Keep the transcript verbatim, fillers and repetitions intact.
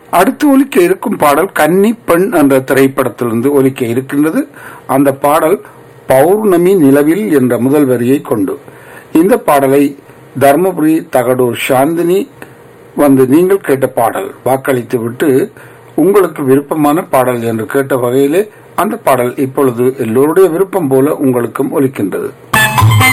அடுத்து ஒலிக்க இருக்கும் பாடல் கன்னி பெண் என்ற திரைப்படத்திலிருந்து ஒலிக்க இருக்கின்றது. அந்த பாடல் பௌர்ணமி நிலவில் என்ற முதல் வரியை கொண்டு. இந்த பாடலை தர்மபுரி தகடூர் சாந்தினி வந்து நீங்கள் கேட்ட பாடல் வாக்களித்து விட்டு உங்களுக்கு விருப்பமான பாடல் என்று கேட்ட வகையிலே அந்த பாடல் இப்பொழுது எல்லோருடைய விருப்பம் போல உங்களுக்கும் ஒலிக்கின்றது.